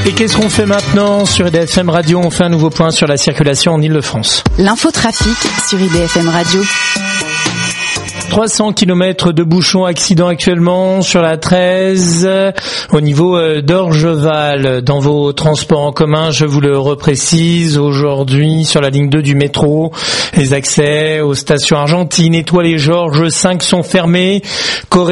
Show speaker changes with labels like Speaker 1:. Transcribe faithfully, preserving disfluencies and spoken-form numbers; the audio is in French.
Speaker 1: Et qu'est-ce qu'on fait maintenant sur I D F M Radio? On fait un nouveau point sur la circulation en Ile-de-France.
Speaker 2: L'infotrafic sur I D F M Radio.
Speaker 1: trois cents kilomètres de bouchons, accident actuellement sur la treize au niveau d'Orgeval. Dans vos transports en commun, je vous le reprécise, aujourd'hui sur la ligne deux du métro, les accès aux stations Argentine, Étoile et Georges cinq sont fermés.